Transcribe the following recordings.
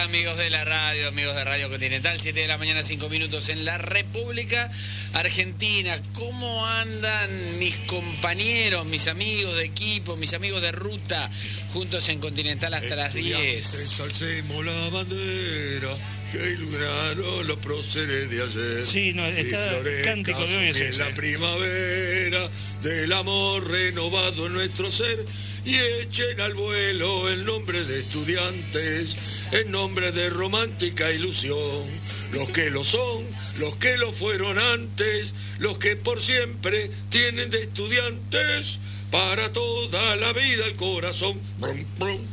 Amigos de la radio, amigos de Radio Continental, 7 de la mañana, 5 minutos en la República Argentina. ¿Cómo andan mis compañeros, mis amigos de equipo, mis amigos de ruta, juntos en Continental hasta las 10? Alcemos la bandera que iluminaron los próceres de ayer. Sí, no, está cántico de hoy es ese. La primavera del amor renovado en nuestro ser, y echen al vuelo el nombre de estudiantes, en nombre de romántica ilusión. Los que lo son, los que lo fueron antes, los que por siempre tienen de estudiantes, para toda la vida el corazón. Brum, brum.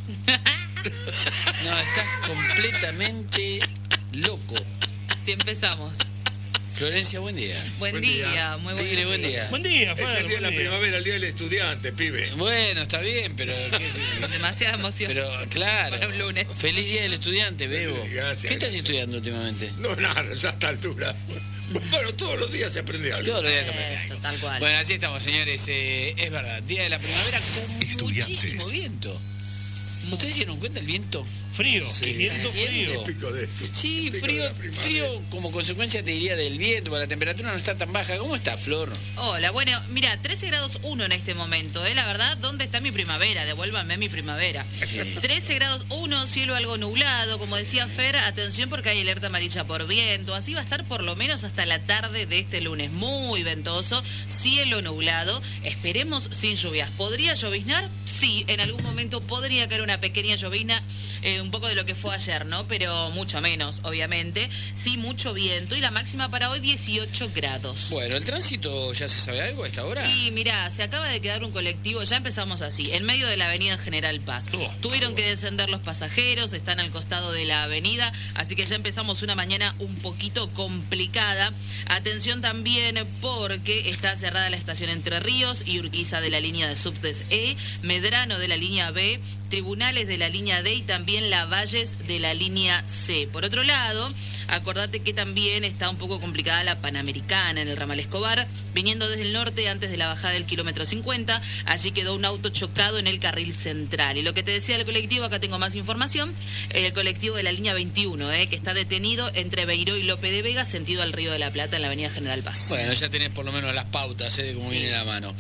No, estás completamente loco. Así empezamos. Florencia, buen día. Buen día, muy buen Tigre, buen día. Buen día, Es Fer, el día de la buen día. primavera, el día del estudiante, pibe. Bueno, está bien, pero... Demasiada emoción. Pero, claro. Para un lunes. Feliz Día del Estudiante, Bebo. Gracias, ¿Qué estás gracias. estudiando últimamente? No, nada, ya a esta altura. Bueno, todos los días se aprende algo. Todos los días se aprende Eso, algo. tal cual. Bueno, así estamos, señores. Es verdad, Día de la Primavera con Estudiantes. muchísimo viento. ¿Ustedes se dieron cuenta el viento? Frío, Sí, viento siempre. frío. Típico de esto. Sí, Típico de frío, la primavera. frío como consecuencia, te diría, del viento, porque la temperatura no está tan baja. ¿Cómo está, Flor? Hola, bueno, mira, 13 grados 1 en este momento, La verdad, ¿dónde está mi primavera? Devuélvanme mi primavera. Sí. 13 grados 1, cielo algo nublado, como decía Fer, atención porque hay alerta amarilla por viento, así va a estar por lo menos hasta la tarde de este lunes, muy ventoso, cielo nublado, esperemos sin lluvias. ¿Podría lloviznar? Sí, en algún momento podría caer una pequeña llovizna, un poco de lo que fue ayer, ¿no? Pero mucho menos, obviamente. Sí, mucho viento y la máxima para hoy 18 grados. Bueno, ¿el tránsito ya se sabe algo a esta hora? Y mirá, se acaba de quedar un colectivo, ya empezamos así, en medio de la avenida General Paz. Tuvieron que descender los pasajeros, están al costado de la avenida, así que ya empezamos una mañana un poquito complicada. Atención también porque está cerrada la estación Entre Ríos y Urquiza de la línea de subtes E, Medrano de la línea B, Tribunales de la línea D y también Lavalles de la línea C. Por otro lado, acordate que también está un poco complicada la Panamericana en el ramal Escobar, viniendo desde el norte antes de la bajada del kilómetro 50, allí quedó un auto chocado en el carril central. Y lo que te decía el colectivo, acá tengo más información, el colectivo de la línea 21, que está detenido entre Beiró y Lope de Vega, sentido al Río de la Plata en la avenida General Paz. Bueno, ya tenés por lo menos las pautas de cómo Sí. viene la mano.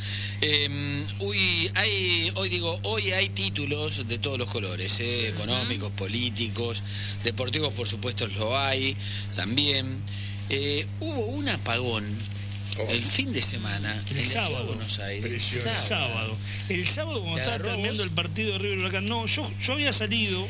Hoy hay títulos de todos los colores, económicos, políticos, deportivos, por supuesto, lo hay también. Hubo un apagón el fin de semana El en la ciudad de sábado. Buenos Aires. Impresionante. Sábado. El sábado, cuando ¿Te estaba agarró terminando vos? el partido de River Huracán, no, yo había salido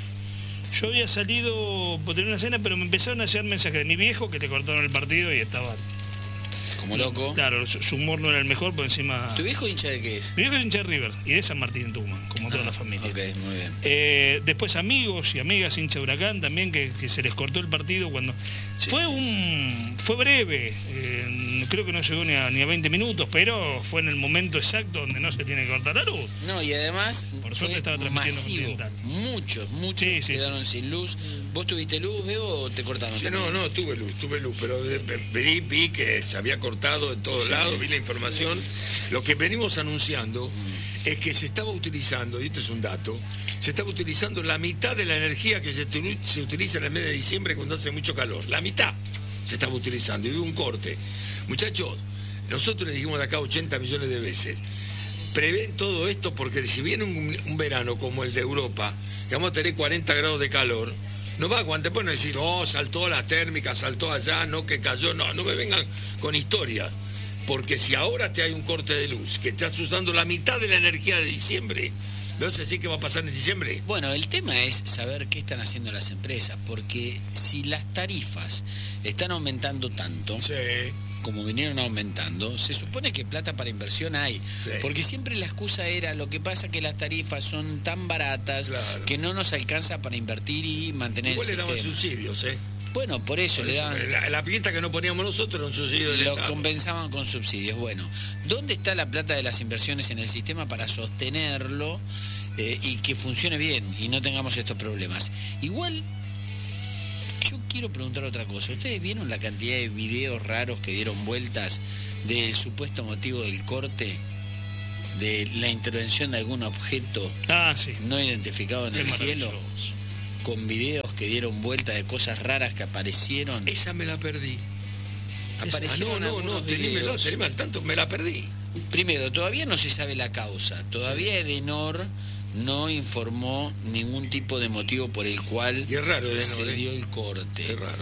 por tener una cena, pero me empezaron a llegar mensajes de mi viejo que te cortaron el partido y estaba... Como loco. Claro, su humor no era el mejor, por encima... ¿Tu viejo hincha de qué es? Mi viejo es hincha de River y de San Martín en Tucumán, como toda la familia. Ok, muy bien. Después amigos y amigas hincha de Huracán también que se les cortó el partido cuando... Sí. Fue breve, creo que no llegó ni a 20 minutos, pero fue en el momento exacto donde no se tiene que cortar la luz. No, y además Por fue suerte estaba transmitiendo masivo. Continental. Muchos Sí, quedaron sin luz. ¿Vos tuviste luz, Bebo, o te cortaron? Sí, también? no, tuve luz, pero vi que se había cortado en todos lados, vi la información. Lo que venimos anunciando es que se estaba utilizando, y esto es un dato, se estaba utilizando la mitad de la energía que se utiliza en el mes de diciembre cuando hace mucho calor. La mitad se estaba utilizando y hubo un corte. Muchachos, nosotros les dijimos de acá 80 millones de veces. Prevén todo esto porque si viene un verano como el de Europa, que vamos a tener 40 grados de calor, no va a aguantar, pues no decir, saltó la térmica, saltó allá, no que cayó, no me vengan con historias. Porque si ahora te hay un corte de luz, que estás usando la mitad de la energía de diciembre, ¿me vas a decir qué va a pasar en diciembre? Bueno, el tema es saber qué están haciendo las empresas, porque si las tarifas están aumentando tanto, Sí. como vinieron aumentando, se supone que plata para inversión hay. Sí. Porque siempre la excusa era, lo que pasa que las tarifas son tan baratas Claro. que no nos alcanza para invertir y mantener Igual le el daban sistema. subsidios, Bueno, por eso Por le eso, daban... la pieta que no poníamos nosotros era un subsidio del Lo Estado. compensaban con subsidios. Bueno, ¿dónde está la plata de las inversiones en el sistema para sostenerlo y que funcione bien y no tengamos estos problemas? Igual, yo quiero preguntar otra cosa. ¿Ustedes vieron la cantidad de videos raros que dieron vueltas del supuesto motivo del corte? De la intervención de algún objeto Sí. no identificado en Qué el cielo. maravilloso. con videos que dieron vuelta de cosas raras que aparecieron? Esa me la perdí. Aparecieron No, tenímelo al tanto, me la perdí. Primero, todavía no se sabe la causa. Todavía Edenor no informó ningún tipo de motivo por el cual y es raro, se dio el corte. Es raro.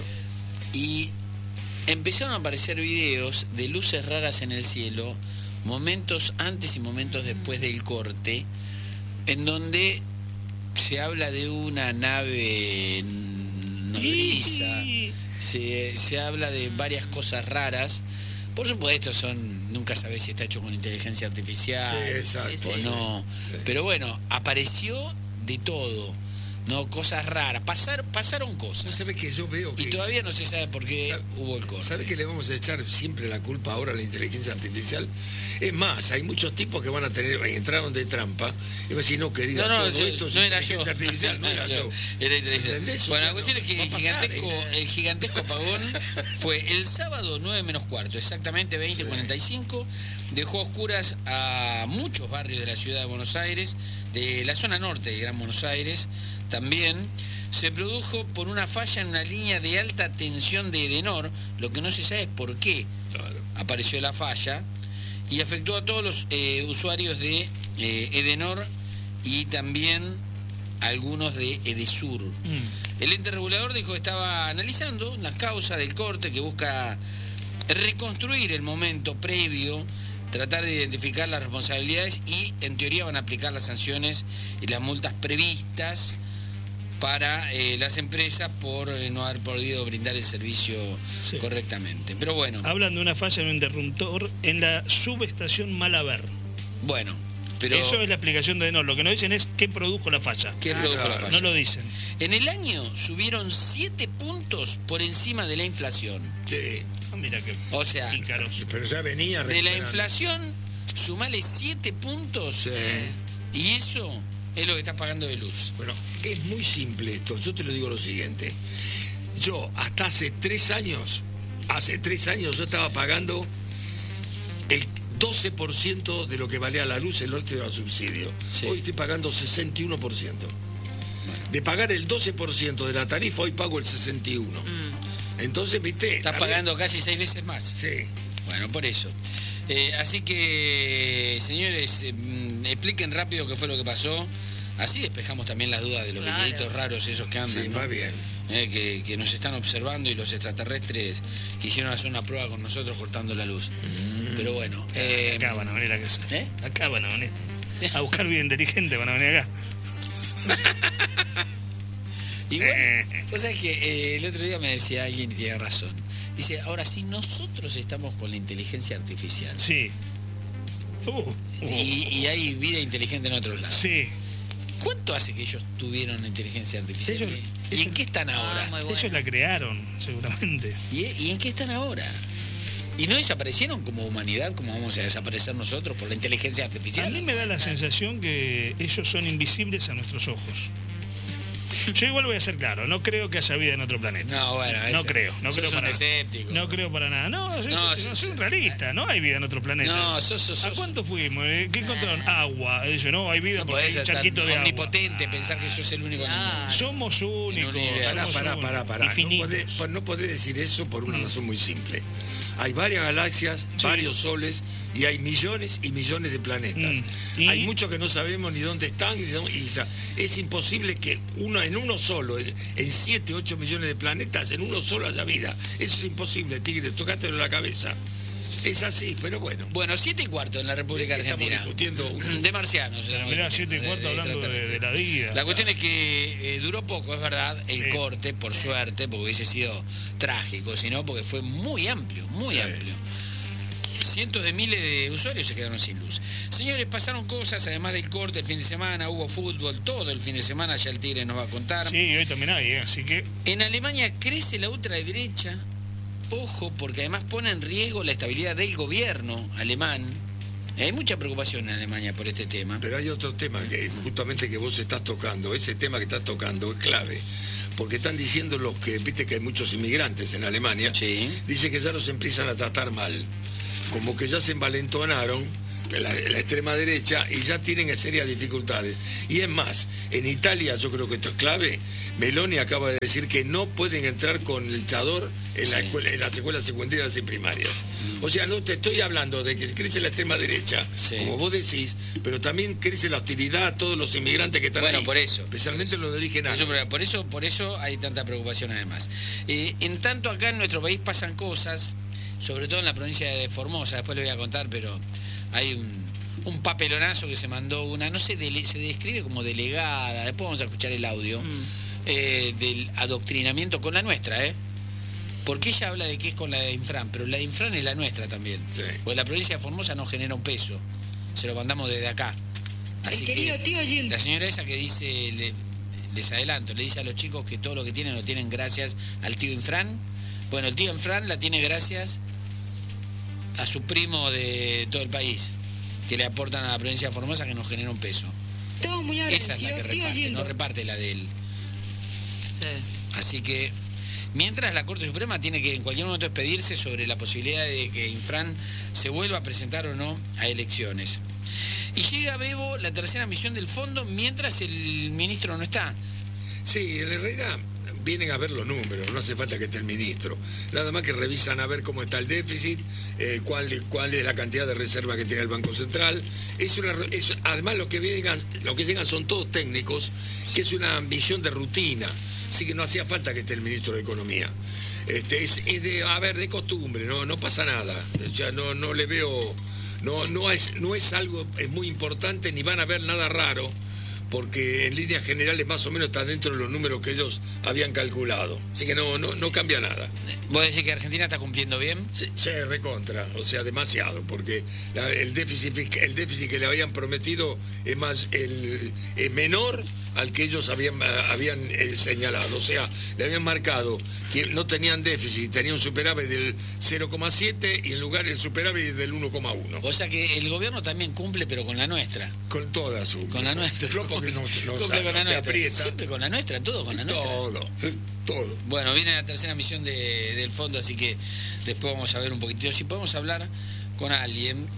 Y empezaron a aparecer videos de luces raras en el cielo, momentos antes y momentos después del corte, en donde se habla de una nave nodriza, se habla de varias cosas raras. Por supuesto, nunca sabés si está hecho con inteligencia artificial o no. Sí. Pero bueno, apareció de todo, ¿no? Cosas raras. Pasaron cosas. ¿Sabes que yo veo que... Y todavía no se sabe por qué hubo el corte. ¿Sabes que le vamos a echar siempre la culpa ahora a la inteligencia artificial? Es más, hay muchos tipos que van a entraron de trampa y van a decir, no, querida, no era yo. Artificial, no era yo. Era inteligencia. Bueno, la cuestión es que el gigantesco apagón fue el sábado 9:45, exactamente 20:45, dejó a oscuras a muchos barrios de la ciudad de Buenos Aires, de la zona norte de Gran Buenos Aires. También se produjo por una falla en una línea de alta tensión de Edenor, lo que no se sabe es por qué apareció la falla, y afectó a todos los usuarios de Edenor y también algunos de Edesur. El ente regulador dijo que estaba analizando las causas del corte, que busca reconstruir el momento previo, tratar de identificar las responsabilidades y en teoría van a aplicar las sanciones y las multas previstas para las empresas por no haber podido brindar el servicio correctamente. Pero bueno. Hablan de una falla en un interruptor en la subestación Malaver. Bueno, pero... Eso es la explicación de Edenor. Lo que no dicen es qué produjo la falla. ¿Qué produjo la falla? No lo dicen. En el año subieron 7 puntos por encima de la inflación. Sí. Mira que... O sea, pícaros. Pero ya venía... De la inflación, sumale 7 puntos y eso... es lo que estás pagando de luz. Bueno, es muy simple esto. Yo te lo digo lo siguiente. Yo, hasta hace 3 años yo estaba pagando el 12% de lo que valía la luz, el resto era subsidio. Sí. Hoy estoy pagando 61%. De pagar el 12% de la tarifa, hoy pago el 61%. Entonces, ¿viste? Estás pagando casi 6 veces más. Sí. Bueno, por eso. Así que, señores, expliquen rápido qué fue lo que pasó. Así despejamos también las dudas de los videitos raros esos que andan. Sí, ¿no? va bien. Que nos están observando y los extraterrestres quisieron hacer una prueba con nosotros cortando la luz. Pero bueno. Acá van a venir a casa. Acá van a venir. A buscar vida inteligente van a venir acá. Igual, vos sabés que el otro día me decía alguien y tiene razón. Dice, ahora si nosotros estamos con la inteligencia artificial. Sí. Y hay vida inteligente en otros lados. Sí. ¿Cuánto hace que ellos tuvieron inteligencia artificial? ¿Y en qué están ahora? Bueno. Ellos la crearon, seguramente. ¿Y en qué están ahora? ¿Y no desaparecieron como humanidad, como vamos a desaparecer nosotros por la inteligencia artificial? A mí me da la sensación que ellos son invisibles a nuestros ojos. Yo igual voy a ser claro, no creo que haya vida en otro planeta. No, bueno, no creo para escéptico. No creo para nada. No, soy un realista, no hay vida en otro planeta. No, sos ¿A cuánto fuimos? ¿Qué encontraron? Agua. Ellos no, hay vida porque hay un charquito de agua. Omnipotente pensar que sos el único en el mundo. Somos únicos. Pará. No podés decir eso por una razón muy simple. Hay varias galaxias, varios soles y hay millones y millones de planetas. Hay muchos que no sabemos ni dónde están. Es imposible que en uno solo, en 7, 8 millones de planetas, en uno solo haya vida. Eso es imposible, Tigre, tocátelo en la cabeza. Es así, pero bueno. Bueno, 7:15 en la República Argentina. De marcianos. Mirá, 7:15 hablando de la vida. La cuestión es que duró poco, es verdad, el corte, por suerte, porque hubiese sido trágico, sino porque fue muy amplio, muy amplio. Cientos de miles de usuarios se quedaron sin luz. Señores, pasaron cosas, además del corte el fin de semana, hubo fútbol todo el fin de semana, ya el Tigre nos va a contar. Sí, y hoy también hay, así que... En Alemania crece la ultraderecha. Ojo, porque además pone en riesgo la estabilidad del gobierno alemán. Hay mucha preocupación en Alemania por este tema. Pero hay otro tema que justamente que vos estás tocando. Ese tema que estás tocando es clave. Porque están diciendo los que, viste que hay muchos inmigrantes en Alemania, dice que ya los empiezan a tratar mal. Como que ya se envalentonaron la extrema derecha, y ya tienen serias dificultades. Y es más, en Italia, yo creo que esto es clave, Meloni acaba de decir que no pueden entrar con el chador en las escuelas secundarias y primarias. O sea, no te estoy hablando de que crece la extrema derecha, como vos decís, pero también crece la hostilidad a todos los inmigrantes que están ahí. Por eso. Especialmente los de origen árabe. Por eso hay tanta preocupación además. En tanto acá en nuestro país pasan cosas, sobre todo en la provincia de Formosa, después le voy a contar, pero hay un papelonazo que se mandó una, no sé, se describe como delegada, después vamos a escuchar el audio, del adoctrinamiento con la nuestra, porque ella habla de que es con la de Infran, pero la de Infran es la nuestra también, porque la provincia de Formosa no genera un peso, se lo mandamos desde acá. Así que la señora esa que dice, les adelanto, le dice a los chicos que todo lo que tienen lo tienen gracias al tío Infran. Bueno, el tío Infran la tiene gracias a su primo de todo el país, que le aportan a la provincia de Formosa, que nos genera un peso. Esa es la que reparte, no reparte la de él. Así que, mientras la Corte Suprema tiene que en cualquier momento expedirse sobre la posibilidad de que Infran se vuelva a presentar o no a elecciones. Y llega Bebo, la tercera misión del fondo, mientras el ministro no está. Sí, en realidad vienen a ver los números, no hace falta que esté el ministro. Nada más que revisan a ver cómo está el déficit, cuál es la cantidad de reserva que tiene el Banco Central. Además lo que llegan son todos técnicos, que es una misión de rutina. Así que no hacía falta que esté el ministro de Economía. Es de costumbre, no pasa nada. O sea, no le veo... No es algo muy importante, ni van a ver nada raro, porque en líneas generales más o menos está dentro de los números que ellos habían calculado. Así que no cambia nada. ¿Vos decís que Argentina está cumpliendo bien? Sí, recontra, o sea, demasiado, porque el déficit que le habían prometido es menor al que ellos habían señalado. O sea, le habían marcado que no tenían déficit, tenían un superávit del 0,7 y en lugar el superávit del 1,1. O sea que el gobierno también cumple, pero con la nuestra. Con toda su... Con la nuestra. Porque no cumple con la nuestra. Aprieta. Siempre con la nuestra, todo con la nuestra. Todo. Bueno, viene la tercera misión del fondo, así que después vamos a ver un poquitito. Si podemos hablar con alguien.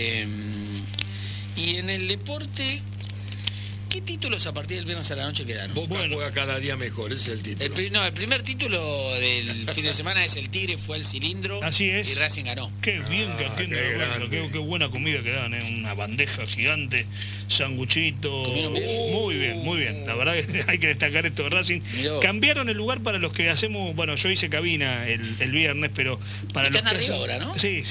Y en el deporte... ¿Qué títulos a partir del viernes a la noche quedaron? Boca juega cada día mejor, ese es el título. El primer título del fin de semana es el Tigre fue al cilindro. Así es. Y Racing ganó. Qué bien que atiende, qué buena comida que dan, una bandeja gigante, sanguchito. Muy bien. La verdad que hay que destacar esto de Racing. Miró. Cambiaron el lugar para los que hacemos, bueno, yo hice cabina el viernes, pero para Están los que arriba ahora, ¿no? Sí.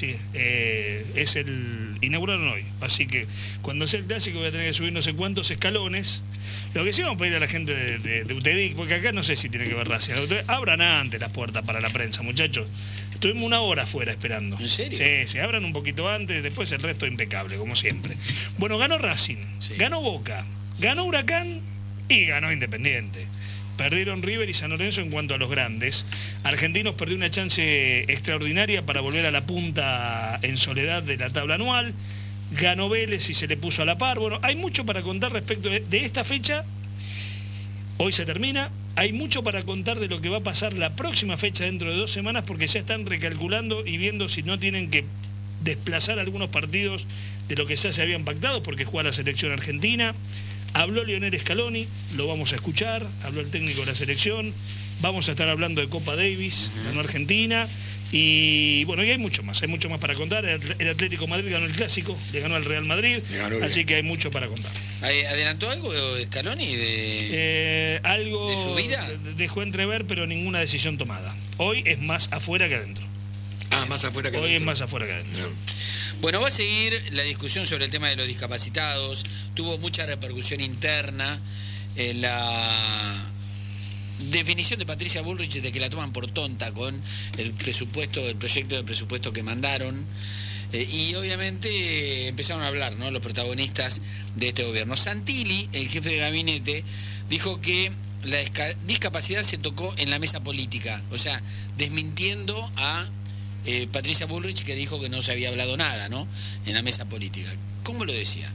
Inauguraron hoy, así que cuando sea el clásico voy a tener que subir no sé cuántos escalones. Lo que sí vamos a pedir a la gente de UTEDIC, porque acá no sé si tiene que ver Racing. Abran antes las puertas para la prensa, muchachos. Estuvimos una hora afuera esperando. ¿En serio? Sí, abran un poquito antes, después el resto impecable, como siempre. Bueno, ganó Racing, ganó Boca, ganó Huracán y ganó Independiente. Perdieron River y San Lorenzo en cuanto a los grandes. Argentinos perdió una chance extraordinaria para volver a la punta en soledad de la tabla anual. Ganó Vélez y se le puso a la par. Bueno, hay mucho para contar respecto de esta fecha. Hoy se termina. Hay mucho para contar de lo que va a pasar la próxima fecha dentro de 2 semanas, porque ya están recalculando y viendo si no tienen que desplazar algunos partidos de lo que ya se habían pactado, porque juega la selección argentina. Habló Lionel Scaloni, lo vamos a escuchar, habló el técnico de la selección, vamos a estar hablando de Copa Davis, ganó Argentina, y bueno, y hay mucho más para contar. El Atlético Madrid ganó el Clásico, le ganó al Real Madrid, así que hay mucho para contar. ¿Adelantó algo de Scaloni? Algo ¿De su vida? Dejó entrever, pero ninguna decisión tomada. Hoy es más afuera que adentro. Más afuera que adentro. Hoy es más afuera que adentro. No. Bueno, va a seguir la discusión sobre el tema de los discapacitados. Tuvo mucha repercusión interna en la definición de Patricia Bullrich de que la toman por tonta con el proyecto de presupuesto que mandaron. Y obviamente empezaron a hablar, ¿no?, los protagonistas de este gobierno. Santilli, el jefe de gabinete, dijo que la discapacidad se tocó en la mesa política, o sea, desmintiendo a Patricia Bullrich, que dijo que no se había hablado nada, ¿no?, en la mesa política. ¿Cómo lo decía?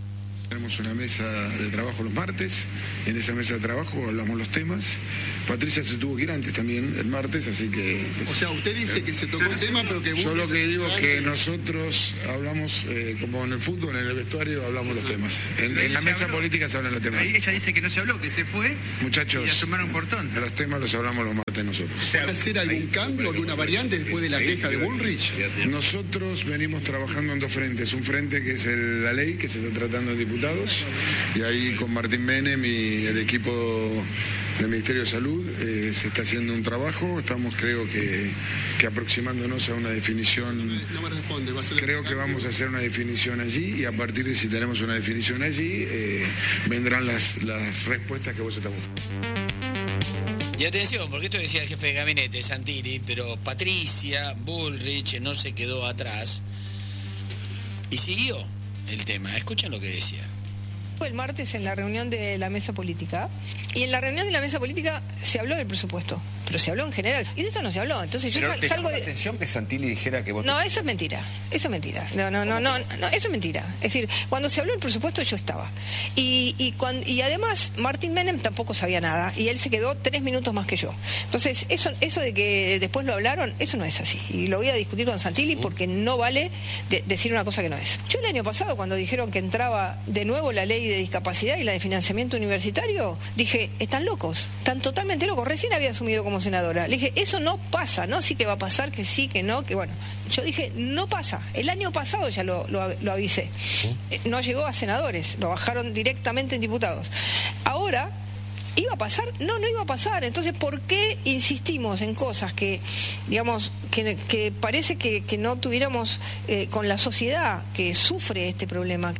Tenemos una mesa de trabajo los martes, en esa mesa de trabajo hablamos los temas. Patricia se tuvo que ir antes también el martes, así que... O sea, usted dice que se tocó un tema, pero que... Yo lo que digo es que nosotros hablamos, como en el fútbol, en el vestuario, hablamos los temas. En la mesa política se hablan los temas. Ahí ella dice que no se habló, que se fue. Muchachos, y asomaron un portón. Los temas los hablamos los martes nosotros. ¿Va a hacer algún cambio, alguna variante después de la queja de Bullrich? Nosotros venimos trabajando en dos frentes. Un frente que es la ley, que se está tratando en diputados, y ahí con Martín Menem y el equipo del Ministerio de Salud se está haciendo un trabajo. Estamos, creo que aproximándonos a una definición. No me responde, va a ser... Creo que vamos a hacer una definición allí, y a partir de si tenemos una definición allí, vendrán las respuestas que vos estás buscando. Y atención, porque esto decía el jefe de gabinete, Santilli, pero Patricia Bullrich no se quedó atrás y siguió el tema. Escuchen lo que decía. El martes en la reunión de la mesa política, y en la reunión de la mesa política se habló del presupuesto, pero se habló en general, y de esto no se habló. Entonces yo salgo de... atención que Santilli dijera que vos... No, eso es mentira, eso es mentira. No, eso es mentira. Es decir, cuando se habló del presupuesto yo estaba. Y además Martín Menem tampoco sabía nada, y él se quedó 3 minutos más que yo. Entonces, eso de que después lo hablaron, eso no es así. Y lo voy a discutir con Santilli porque no vale decir una cosa que no es. Yo el año pasado, cuando dijeron que entraba de nuevo la ley de discapacidad y la de financiamiento universitario, dije, están locos, están totalmente locos. Recién había asumido como senadora. Le dije, eso no pasa, no sí que va a pasar, que sí, que no, que bueno. Yo dije, no pasa. El año pasado ya lo avisé. No llegó a senadores, lo bajaron directamente en diputados. Ahora, ¿iba a pasar? No iba a pasar. Entonces, ¿por qué insistimos en cosas que, digamos, que parece que no tuviéramos con la sociedad que sufre este problema?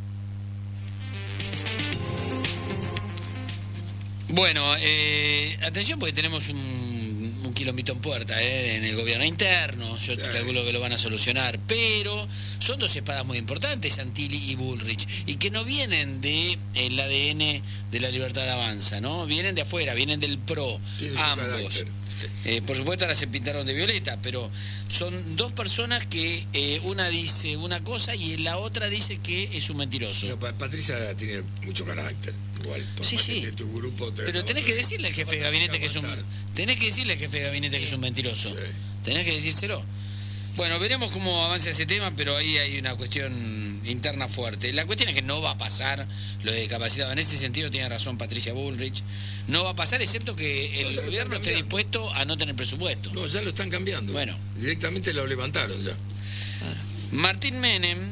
Bueno, atención porque tenemos un quilombito en puerta en el gobierno interno. Yo calculo que lo van a solucionar, pero son dos espadas muy importantes, Santilli y Bullrich, y que no vienen del ADN de la Libertad Avanza, ¿no? Vienen de afuera, vienen del PRO, ambos. Por supuesto ahora se pintaron de violeta, pero son dos personas que una dice una cosa y la otra dice que es un mentiroso. No, Patricia tiene mucho carácter, igual. Sí. Tu grupo pero tenés que decirle al jefe de gabinete que es un... Tenés que decirle al jefe de gabinete que es un mentiroso. Sí. Tenés que decírselo. Bueno, veremos cómo avanza ese tema, pero ahí hay una cuestión interna fuerte. La cuestión es que no va a pasar lo de discapacidad. En ese sentido tiene razón Patricia Bullrich. No va a pasar, excepto que el gobierno esté dispuesto a no tener presupuesto. No, ya lo están cambiando. Bueno. Directamente lo levantaron ya. Claro. Martín Menem...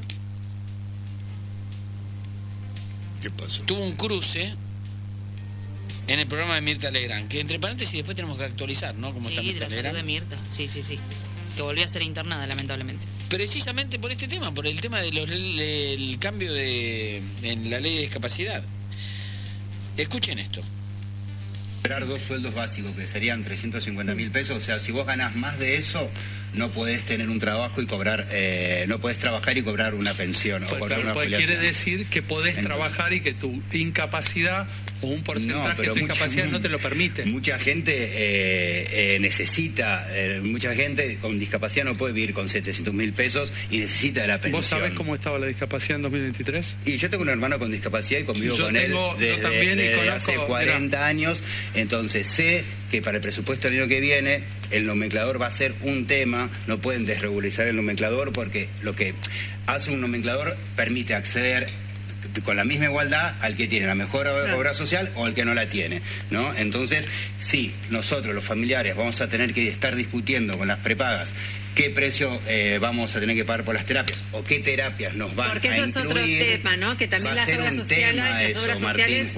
¿Qué pasó? Tuvo un cruce en el programa de Mirta Legrand, que entre paréntesis después tenemos que actualizar, ¿no? Como está Mirta Legrand. De Mirta, sí. Que volvió a ser internada, lamentablemente. Precisamente por este tema, por el tema del cambio en la ley de discapacidad. Escuchen esto. Esperar 2 sueldos básicos, que serían 350.000 pesos. O sea, si vos ganás más de eso, no podés tener un trabajo y cobrar, no podés trabajar y cobrar una pensión. Pues, o cobrar una quiere decir que podés trabajar y que tu incapacidad o un porcentaje de tu discapacidad no te lo permite. Mucha gente necesita, mucha gente con discapacidad no puede vivir con 700.000 pesos y necesita de la pensión. ¿Vos sabés cómo estaba la discapacidad en 2023? Y yo tengo un hermano con discapacidad y convivo con él desde hace 40 años, entonces sé que para el presupuesto del año que viene el nomenclador va a ser un tema, no pueden desregularizar el nomenclador porque lo que hace un nomenclador permite acceder con la misma igualdad al que tiene la mejor obra social o al que no la tiene, ¿no? Entonces, sí, nosotros los familiares vamos a tener que estar discutiendo con las prepagas qué precio vamos a tener que pagar por las terapias o qué terapias nos van a incluir. Porque eso es otro tema, ¿no? Que también las obras sociales,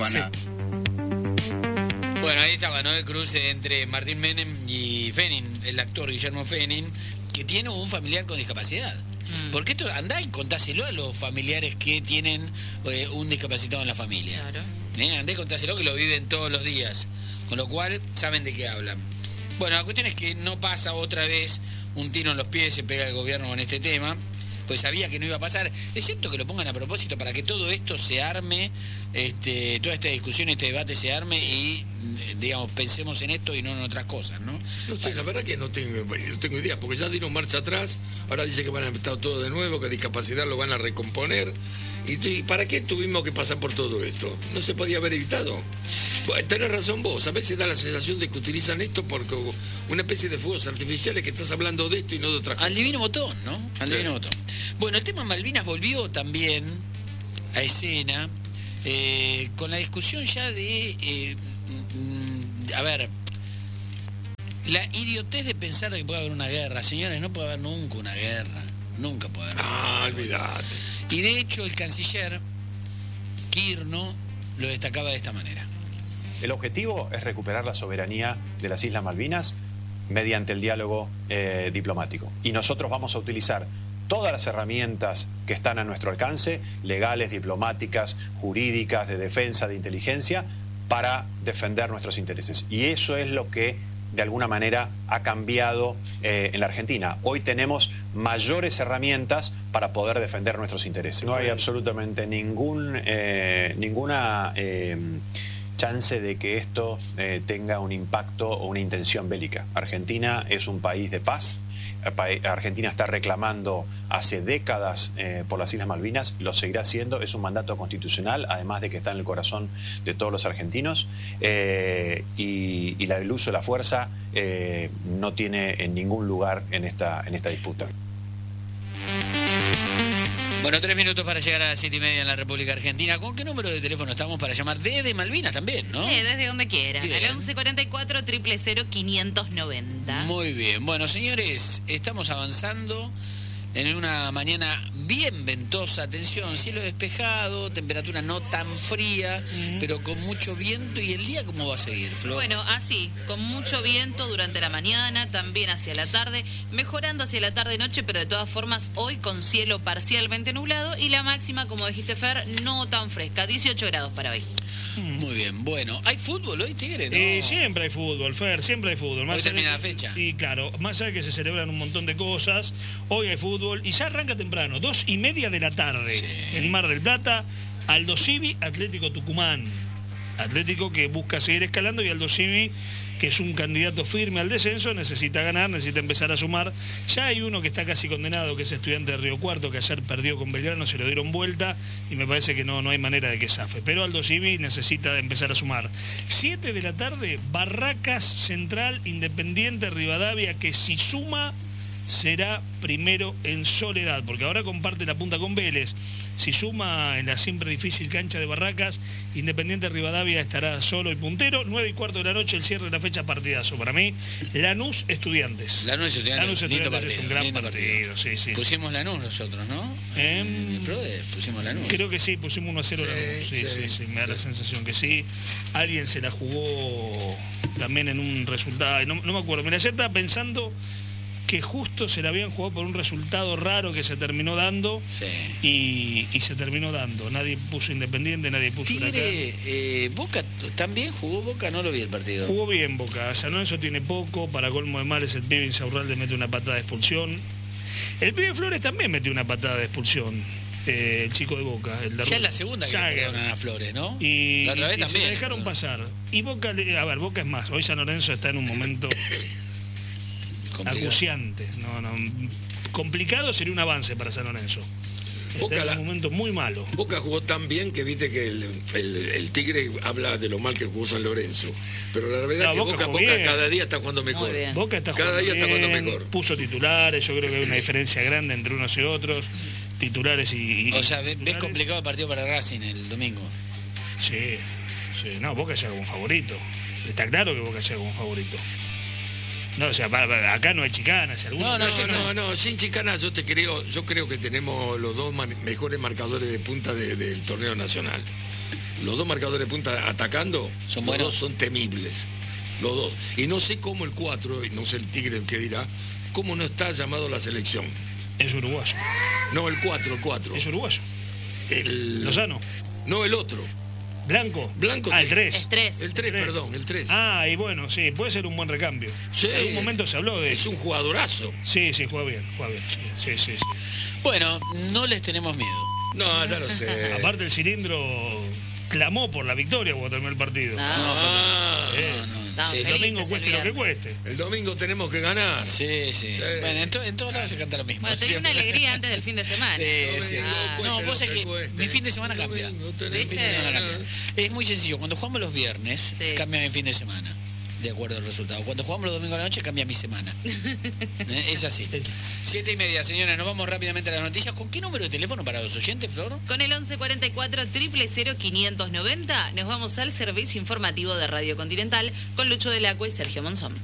Bueno, ahí estaba, ¿no? El cruce entre Martín Menem y Fenin, el actor Guillermo Fenin, que tiene un familiar con discapacidad. Porque esto, andá y contáselo a los familiares que tienen un discapacitado en la familia. Claro. Andá y contáselo que lo viven todos los días, con lo cual saben de qué hablan. Bueno, la cuestión es que no pasa otra vez un tiro en los pies, se pega el gobierno con este tema, pues sabía que no iba a pasar, excepto que lo pongan a propósito para que todo esto se arme, toda esta discusión, este debate se arme y, digamos, pensemos en esto y no en otras cosas, ¿no? No sé, la verdad que no tengo idea, porque ya dieron marcha atrás, ahora dice que van a empezar todo de nuevo, que discapacidad lo van a recomponer, ¿Y para qué tuvimos que pasar por todo esto? No se podía haber evitado. Bueno, tenés razón vos, a veces da la sensación de que utilizan esto porque una especie de fuegos artificiales que estás hablando de esto y no de otra cosa. Al divino botón, ¿no? Al divino botón. Bueno, el tema Malvinas volvió también a escena con la discusión ya de... a ver... La idiotez de pensar de que puede haber una guerra. Señores, no puede haber nunca una guerra. Nunca puede haber una guerra. Olvídate. Y de hecho el canciller Kirno lo destacaba de esta manera. El objetivo es recuperar la soberanía de las Islas Malvinas mediante el diálogo diplomático. Y nosotros vamos a utilizar todas las herramientas que están a nuestro alcance, legales, diplomáticas, jurídicas, de defensa, de inteligencia, para defender nuestros intereses. Y eso es lo que de alguna manera ha cambiado en la Argentina. Hoy tenemos mayores herramientas para poder defender nuestros intereses. No hay absolutamente ninguna chance de que esto tenga un impacto o una intención bélica. Argentina es un país de paz. Argentina está reclamando hace décadas por las Islas Malvinas, lo seguirá haciendo, es un mandato constitucional, además de que está en el corazón de todos los argentinos, y el uso de la fuerza no tiene en ningún lugar en esta disputa. Bueno, 3 minutos para llegar a las 7:30 en la República Argentina. ¿Con qué número de teléfono estamos para llamar? Desde Malvinas también, ¿no? Sí, desde donde quieran. Bien. Al 1144 000 590. Muy bien. Bueno, señores, estamos avanzando en una mañana bien ventosa. Atención, cielo despejado, temperatura no tan fría, pero con mucho viento. ¿Y el día cómo va a seguir, Flor? Bueno, así, con mucho viento durante la mañana, también hacia la tarde, mejorando hacia la tarde-noche, pero de todas formas hoy con cielo parcialmente nublado y la máxima, como dijiste, Fer, no tan fresca, 18 grados para hoy. Muy bien, bueno, ¿hay fútbol hoy, Tigre? ¿No? Siempre hay fútbol, Fer, siempre hay fútbol. Hoy termina la fecha. Y claro, más allá de que se celebran un montón de cosas, hoy hay fútbol y ya arranca temprano, 2:30 de la tarde, sí. En Mar del Plata, Aldo Civi, Atlético Tucumán. Atlético que busca seguir escalando y Aldo Civi, que es un candidato firme al descenso, necesita ganar, necesita empezar a sumar. Ya hay uno que está casi condenado, que es Estudiante de Río Cuarto, que ayer perdió con Belgrano, se lo dieron vuelta y me parece que no hay manera de que zafe. Pero Aldo Civi necesita empezar a sumar. 7 de la tarde, Barracas Central, Independiente Rivadavia, que si suma será primero en Soledad, porque ahora comparte la punta con Vélez. Si suma en la siempre difícil cancha de Barracas, Independiente Rivadavia estará solo y puntero. 9:15 de la noche, el cierre de la fecha, partidazo. Para mí, Lanús Estudiantes. Lanús Estudiantes Lindo partido, es un gran partido. Sí. Pusimos Lanús nosotros, ¿no? Pusimos Lanús. Creo que sí, pusimos 1-0 Lanús. Sí, me da la sensación que sí. Alguien se la jugó también en un resultado, no me acuerdo. Mira, ayer estaba pensando que justo se la habían jugado por un resultado raro que se terminó dando, y se terminó dando. Nadie puso Independiente, nadie puso Tigre. Boca también jugó. Boca, no lo vi el partido. Jugó bien Boca. San Lorenzo tiene poco, para colmo de males el pibe Insaurralde mete una patada de expulsión. El pibe Flores también metió una patada de expulsión. El chico de Boca, el de ya es la segunda que le perdonan a Flores, ¿no? Y la otra vez también. Se dejaron pasar. Y Boca, Boca es más. Hoy San Lorenzo está en un momento acuciante. Complicado sería un avance para San Lorenzo. Está en un momento muy malo. Boca jugó tan bien que viste que el Tigre habla de lo mal que jugó San Lorenzo. Pero la verdad es que Boca cada día está jugando mejor. Boca está cada día está jugando mejor. Puso titulares, yo creo que hay una diferencia grande entre unos y otros. Titulares y o sea, ¿ves complicado el partido para Racing el domingo? Sí. No, Boca llega como favorito. Está claro que Boca llega como favorito. No, o sea, acá no hay chicanas. No, sin chicanas yo creo que tenemos los dos mejores marcadores de punta del torneo nacional. Los dos marcadores de punta atacando, son buenos, dos son temibles. Los dos. Y no sé cómo el 4, y no sé el Tigre el que dirá, cómo no está llamado a la selección. Es uruguayo. No, el 4. Es uruguayo. Lozano. No, el otro. Blanco. El El 3. 3. El 3, perdón, el 3. Y bueno, sí, puede ser un buen recambio. Sí. En algún momento se habló de... Es un jugadorazo. Sí, juega bien. Sí. Bueno, no les tenemos miedo. No, ya lo sé. Aparte el cilindro clamó por la victoria cuando terminó el partido. No. El domingo cueste lo que cueste. El domingo tenemos que ganar. Sí. Bueno, en todos lados se canta lo mismo. Bueno, tenía una alegría antes del fin de semana. Sí. No, vos sabés que mi fin de semana cambia. Es muy sencillo. Cuando jugamos los viernes, cambia mi fin de semana. De acuerdo al resultado. Cuando jugamos los domingos a la noche, cambia mi semana. Es así. 7:30, señores. Nos vamos rápidamente a las noticias. ¿Con qué número de teléfono para los oyentes, Flor? Con el 1144 000 590 nos vamos al servicio informativo de Radio Continental con Lucho Delacqua y Sergio Monzón.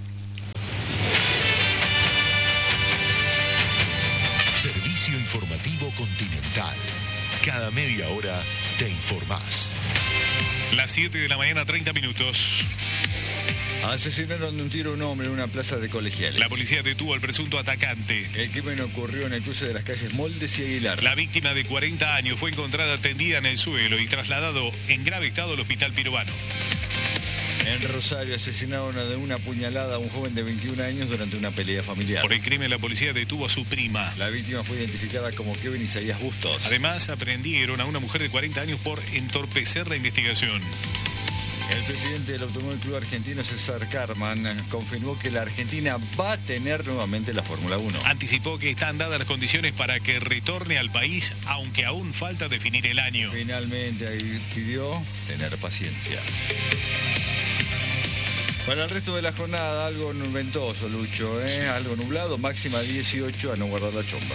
Servicio informativo Continental. Cada media hora te informás. Las 7 de la mañana, 30 minutos. Asesinaron de un tiro a un hombre en una plaza de Colegiales. La policía detuvo al presunto atacante. El crimen ocurrió en el cruce de las calles Moldes y Aguilar. La víctima de 40 años fue encontrada tendida en el suelo y trasladado en grave estado al hospital Pirovano. En Rosario asesinaron de una puñalada a un joven de 21 años durante una pelea familiar. Por el crimen la policía detuvo a su prima. La víctima fue identificada como Kevin Isaías Bustos. Además aprendieron a una mujer de 40 años por entorpecer la investigación. El presidente del Automóvil Club Argentino, César Carman, confirmó que la Argentina va a tener nuevamente la Fórmula 1. Anticipó que están dadas las condiciones para que retorne al país, aunque aún falta definir el año. Finalmente ahí pidió tener paciencia. Para el resto de la jornada, algo ventoso, Lucho, algo nublado, máxima 18, a no guardar la chomba.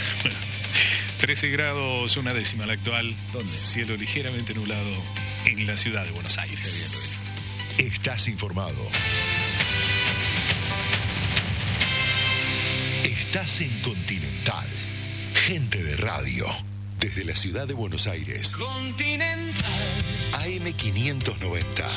13 grados, una décima la actual. ¿Dónde? Cielo ligeramente nublado en la ciudad de Buenos Aires. Estás informado. Estás en Continental. Gente de radio. Desde la ciudad de Buenos Aires. Continental. AM590.